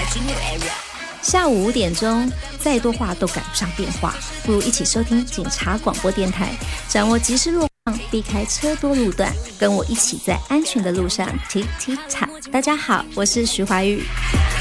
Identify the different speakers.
Speaker 1: 下午5点钟，再多话都赶不上变化，不如一起收听警察广播电台，掌握即时路况，避开车多路段，跟我一起在安全的路上 tick tick tock。大家好，我是徐怀钰。